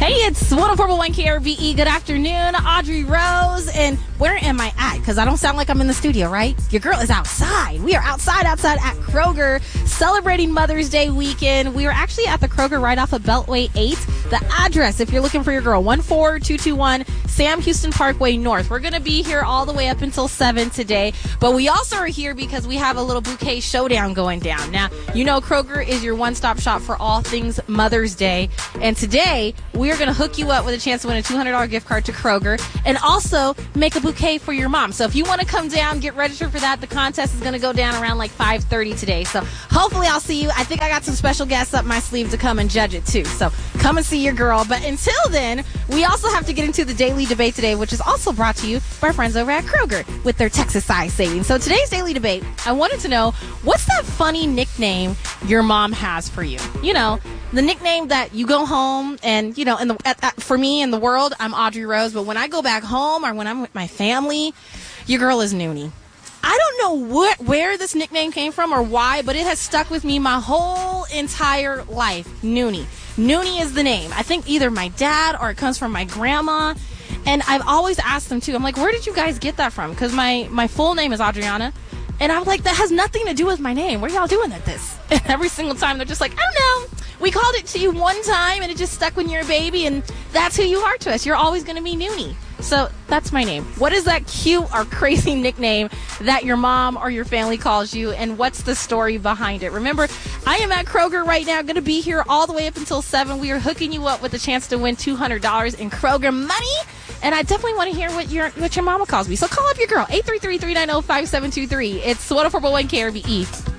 Hey, it's 104.1 KRVE. Good afternoon, Audrey Rose. And where am I at? Because I don't sound like I'm in the studio, right? Your girl is outside. We are outside at Kroger celebrating Mother's Day weekend. We are actually at the Kroger right off of Beltway 8. The address, if you're looking for your girl, 14221 Sam Houston Parkway North. We're going to be here all the way up until 7 today. But we also are here because we have a little bouquet showdown going down. Now, you know Kroger is your one-stop shop for all things Mother's Day. And today, we are going to hook you up with a chance to win a $200 gift card to Kroger and also make a bouquet for your mom. So if you want to come down, get registered for that. The contest is going to go down around like 5:30 today. So hopefully I'll see you. I think I got some special guests up my sleeve to come and judge it too. So come and see your girl. But until then, we also have to get into the daily debate today, which is also brought to you by our friends over at Kroger with their Texas size savings. So today's daily debate, I wanted to know, what's that funny nickname your mom has for you? You know, the nickname that you go home and, you know, for me in the world, I'm Audrey Rose. But when I go back home or when I'm with my family, your girl is Noonie. I don't know where this nickname came from or why, but it has stuck with me my whole entire life. Noonie. Noonie is the name. I think either my dad or it comes from my grandma. And I've always asked them too. I'm like, where did you guys get that from? Because my full name is Adriana. And I'm like, that has nothing to do with my name. What are y'all doing at this? And every single time they're just like, I don't know. We called it to you one time and it just stuck when you're a baby and that's who you are to us. You're always going to be Noonie. So that's my name. What is that cute or crazy nickname that your mom or your family calls you, and what's the story behind it? Remember, I am at Kroger right now, going to be here all the way up until 7. We are hooking you up with a chance to win $200 in Kroger money, and I definitely want to hear what your mama calls me. So call up your girl, 833-390-5723. It's 104.1 KRVE.